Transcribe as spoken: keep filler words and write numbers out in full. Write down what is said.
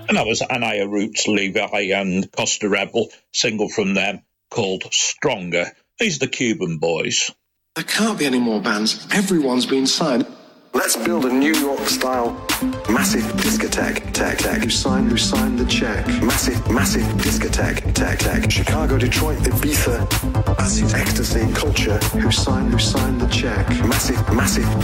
And that was Anaya Roots, Levi, and Costa Rebel, single from them called Stronger. These are the Cuban Boys. There can't be any more bands. Everyone's been signed. Let's build a New York-style massive discotheque, tech, tech. Who signed, who signed the check? Massive, massive discotheque, tech, tech. Chicago, Detroit, Ibiza, acid, ecstasy, culture. Who signed, who signed the check? Massive, massive